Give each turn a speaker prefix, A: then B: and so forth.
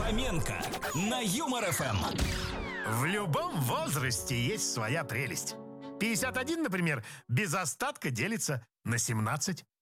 A: Фоменко на Юмор ФМ.
B: В любом возрасте есть своя прелесть. 51, например, без остатка делится на 17.